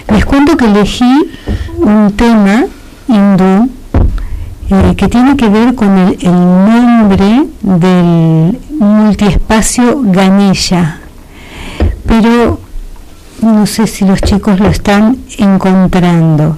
Les cuento que elegí un tema hindú que tiene que ver con el nombre del multiespacio Ganesha, pero no sé si los chicos lo están encontrando.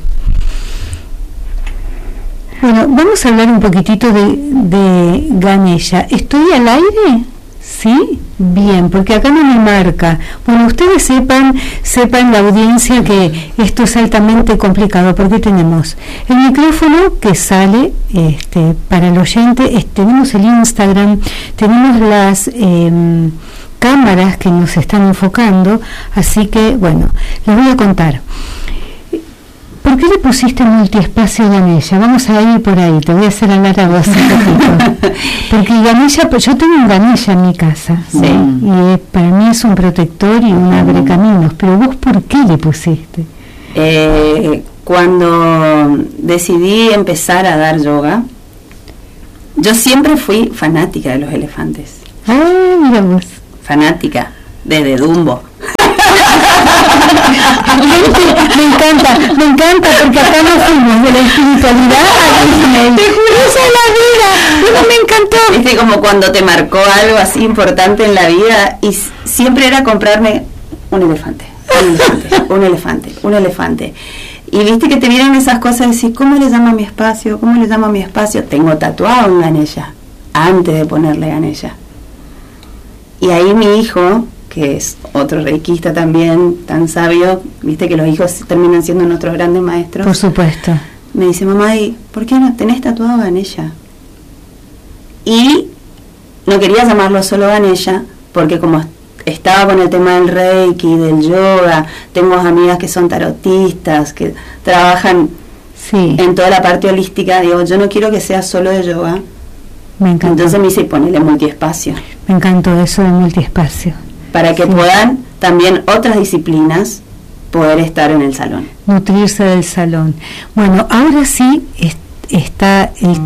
Bueno, vamos a hablar un poquitito de Ganesha. ¿Estoy al aire? ¿Sí? Bien, porque acá no me marca. Bueno, ustedes sepan la audiencia que esto es altamente complicado, porque tenemos el micrófono que sale para el oyente, tenemos el Instagram, tenemos las cámaras que nos están enfocando, así que, bueno, les voy a contar. ¿Por qué le pusiste multiespacio Ganesha? Vamos a ir por ahí, te voy a hacer hablar a vos un poquito. Porque Ganesha, yo tengo un Ganesha en mi casa, sí. Y para mí es un protector y un abre caminos, pero vos ¿por qué le pusiste? Cuando decidí empezar a dar yoga, yo siempre fui fanática de los elefantes. Ah, mira vos. Fanática, desde Dumbo. Me encanta porque acá nos fuimos de la espiritualidad a Disney. Te juro, esa es la vida. Me encantó. Viste, como cuando te marcó algo así importante en la vida, y siempre era comprarme un elefante. Y viste que te vienen esas cosas de decir, ¿cómo le llamo a mi espacio? ¿Cómo le llamo a mi espacio? Tengo tatuado un Ganesha antes de ponerle Ganesha. Y ahí mi hijo, que es otro reikista también, tan sabio, viste que los hijos terminan siendo nuestros grandes maestros. Por supuesto. Me dice, mamá, ¿y por qué no tenés tatuado Ganesha? Y no quería llamarlo solo Ganesha, porque como estaba con el tema del reiki, del yoga, tengo amigas que son tarotistas, que trabajan en toda la parte holística, digo, yo no quiero que sea solo de yoga. Me encantó. Entonces me dice, ponele multiespacio. Me encantó eso de multiespacio. Para que puedan también otras disciplinas poder estar en el salón. Nutrirse del salón. Bueno, ahora sí está el